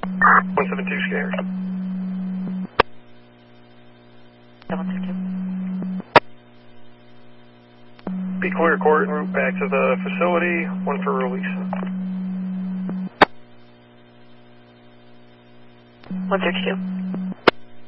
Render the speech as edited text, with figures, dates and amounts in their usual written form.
172 scared. 762. Be clear court, route back to the facility, 1 for release. 162.